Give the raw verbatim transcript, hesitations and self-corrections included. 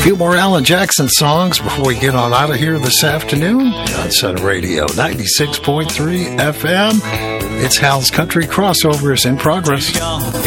few more Alan Jackson songs before we get on out of here this afternoon on Sun Radio ninety-six point three F M. It's Hal's Country Crossovers in progress.